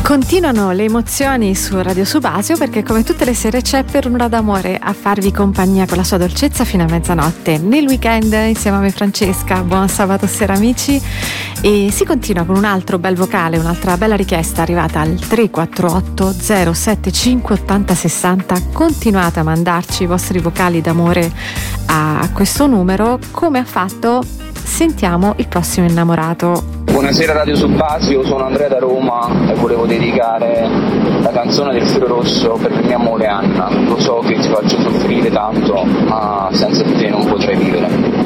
Continuano le emozioni su Radio Subasio, perché come tutte le sere c'è Per un'ora d'amore a farvi compagnia con la sua dolcezza fino a mezzanotte. Nel weekend insieme a me Francesca, buon sabato sera amici, e si continua con un altro bel vocale, un'altra bella richiesta arrivata al 348 075 80 60. Continuate a mandarci i vostri vocali d'amore a questo numero, come ha fatto. Sentiamo il prossimo innamorato. Buonasera Radio Subasio, sono Andrea da Roma e volevo dedicare la canzone del filo rosso per il mio amore Anna. Lo so che ti faccio soffrire tanto, ma senza di te non potrei vivere.